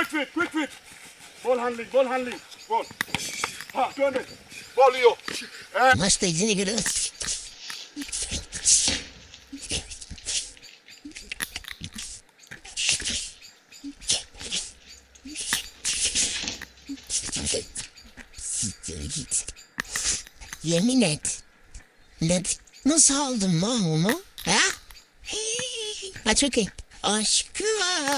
quick feet. Ball handling. Ball. Ha, turn it. Ball, Leo. And Maçta izini görüyor. Yemin et. Nasıl aldın lan onu? Ha? Ha çok iyi. Aşkım.